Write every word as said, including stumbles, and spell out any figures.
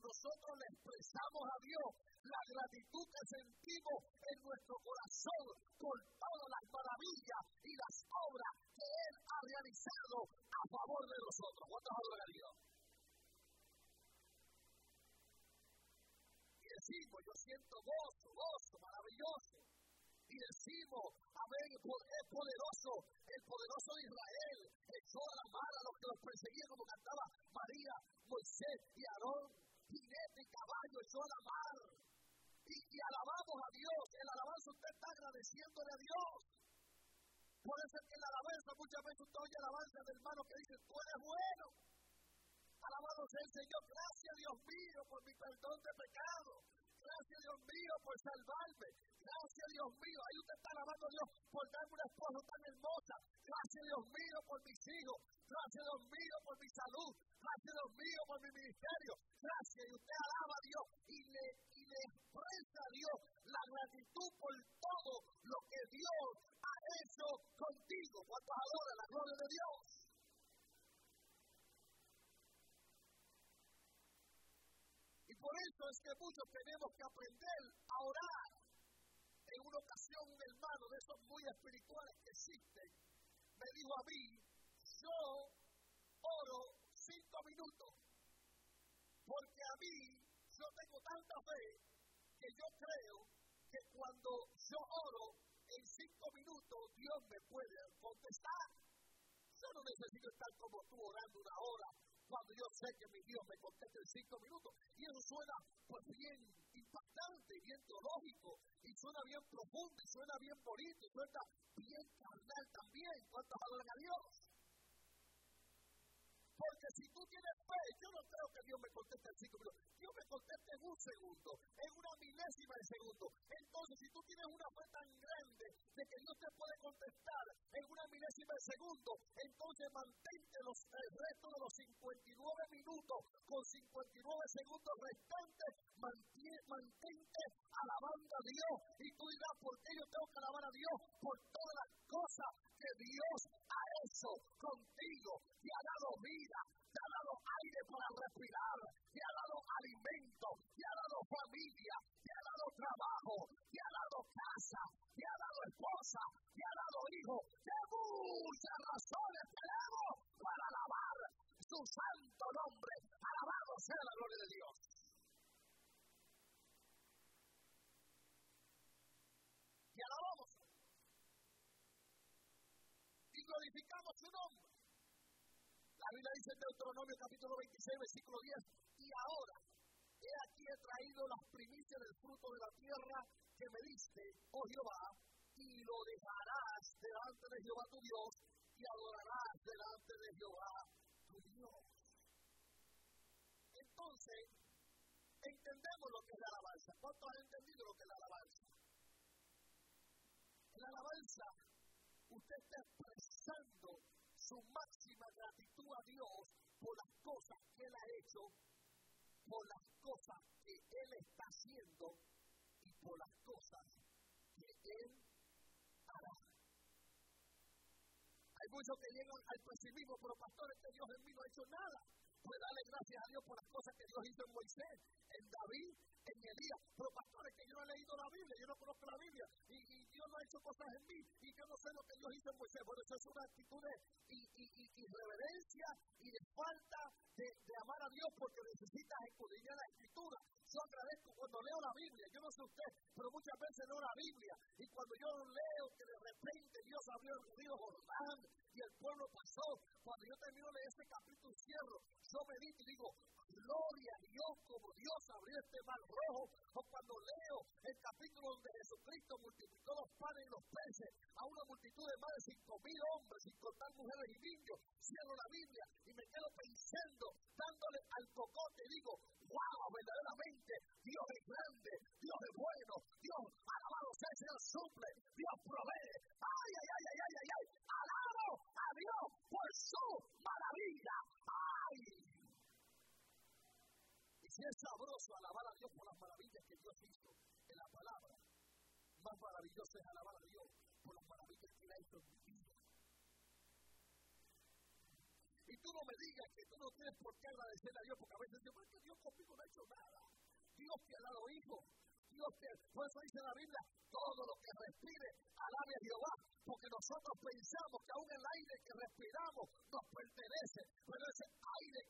nosotros le expresamos a Dios la gratitud que sentimos en nuestro corazón por todas las maravillas y las obras que Él ha realizado a favor de nosotros. ¿Cuántos adoran a Dios? Y decimos, yo siento gozo, gozo maravilloso. Y decimos, amén, es poderoso, el poderoso de Israel echó a la mar a los que los perseguían, como cantaba María, Moisés y Aarón, jinete y caballo echó a la mar. Y, y alabamos a Dios. El alabanza usted está agradeciéndole a Dios. Por eso es que en la alabanza muchas veces usted oye alabanza del hermano que dice, tú eres bueno. Alabado sea el Señor, gracias Dios mío por mi perdón de pecado. Gracias Dios mío por salvarme. Gracias Dios mío. Ahí usted está alabando a Dios por darme una esposa tan hermosa. Gracias Dios mío por mis hijos. Gracias Dios mío por mi salud. Gracias Dios mío por mi ministerio. Gracias. Y usted alaba a Dios y le, y le expresa a Dios la gratitud por todo lo que Dios ha hecho contigo. ¿Cuántos adoran la gloria de Dios? Y por eso es que muchos tenemos que aprender a orar. En una ocasión un hermano de esos muy espirituales que existen me dijo a mí, yo oro cinco minutos, porque a mí yo tengo tanta fe que yo creo que cuando yo oro en cinco minutos Dios me puede contestar. Yo no necesito estar como tú orando una hora, cuando yo sé que mi Dios me contesta en cinco minutos. Y eso suena pues bien impactante, bien teológico, y suena bien profundo, y suena bien bonito, y suena bien carnal también. ¿Cuántos adoran a Dios? Porque si tú tienes fe, yo no creo que Dios me conteste en cinco minutos. Dios me conteste en un segundo, en una milésima de segundo. Entonces, si tú tienes una fe tan grande de que Dios te puede contestar en una milésima de segundo, entonces mantente los, el resto de los cincuenta y nueve minutos con cincuenta y nueve segundos restantes, mantente, mantente alabando a Dios. Y tú dirás, ¿por qué yo tengo que alabar a Dios? Por todas las cosas que Dios ha hecho contigo. Te ha dado vida, te ha dado aire para respirar, te ha dado alimento, te ha dado familia, te ha dado trabajo, te ha dado casa, te ha dado esposa, te ha dado hijo. De muchas razones tenemos para alabar su santo nombre. Alabado sea la gloria de Dios. Y alabamos y glorificamos su nombre. La Biblia dice en Deuteronomio capítulo veintiséis, versículo diez, y ahora, he aquí he traído las primicias del fruto de la tierra que me diste, oh Jehová, y lo dejarás delante de Jehová tu Dios, y adorarás delante de Jehová tu Dios. Entonces, entendemos lo que es la alabanza. ¿Cuántos han entendido lo que es la alabanza? En la alabanza, usted está expresando su máxima gratitud a Dios por las cosas que Él ha hecho, por las cosas que Él está haciendo y por las cosas que Él hará. Hay muchos que llegan al pesimismo, pero pastores, que Dios en mí no ha hecho nada. Pues dale gracias a Dios por las cosas que Dios hizo en Moisés, en David, en Elías. Pero pastores, que yo no he leído la Biblia, yo no conozco la Biblia, y, y Dios no ha hecho cosas en mí, y yo no sé lo que Dios hizo en Moisés. Por eso es una actitud de irreverencia y, y, y de falta de, de amar a Dios, porque necesitas escudriñar la Escritura. Yo agradezco cuando leo la Biblia, yo no sé usted, pero muchas veces leo la Biblia, y cuando yo leo que de repente Dios abrió el río Jordán, y el pueblo pasó, cuando yo termino de ese capítulo cierro, yo medito y digo, gloria a Dios, como Dios abrió este mar rojo. O cuando leo el capítulo donde Jesucristo multiplicó los panes y los peces a una multitud de más de cinco mil hombres, sin contar mujeres y niños, cierro la Biblia y me quedo pensando, dándole al cocote y digo, wow, verdaderamente Dios es grande, Dios es bueno, Dios, alabado sea el Señor, suple, Dios provee. Ay, ay, ay, ay, ay, ay, ay, alabo a Dios por su maravilla. Ay. Y si es sabroso alabar a Dios por las maravillas que Dios hizo en la palabra, más maravilloso es alabar a Dios por las maravillas que Él ha hecho en mi vida. Y tú no me digas que tú no tienes por qué agradecer a Dios, porque a veces yo creo que Dios conmigo no ha hecho nada. Dios te ha dado hijos. Dios te, por eso dice la Biblia, todo lo que respire, alabe a Jehová, porque nosotros pensamos que aún el aire que respiramos nos pertenece, pero ese aire